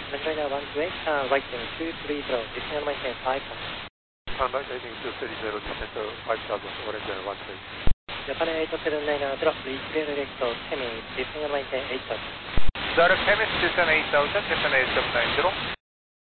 China 128, right heading 230, descending runway 5 right heading 230, descend 5000, orange line 128. Japan 8790, reach clear direct 10 minutes, descend runway 8. Direct 10 minutes, descend 8000, Japan 8790.